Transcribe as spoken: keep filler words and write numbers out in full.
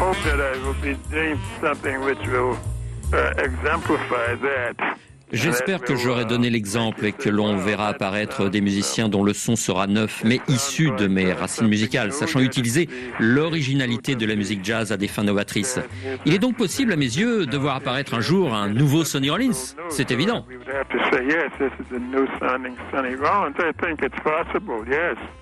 J'espère que j'aurai donné l'exemple et que l'on verra apparaître des musiciens dont le son sera neuf, mais issu de mes racines musicales, sachant utiliser l'originalité de la musique jazz à des fins novatrices. Il est donc possible, à mes yeux, de voir apparaître un jour un nouveau Sonny Rollins. C'est évident.